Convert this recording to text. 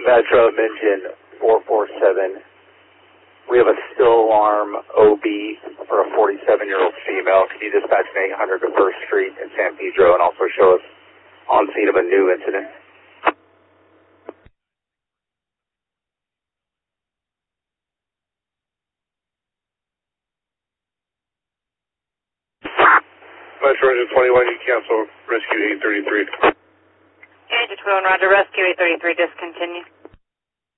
Metro Mention 447. We have a still alarm OB for a 47-year-old female. Can you dispatch an 800 to 1st Street in San Pedro and also show us on scene of a new incident? Metro Engine 21, you cancel Rescue 833. Engine 21, Roger. Rescue 833, discontinue.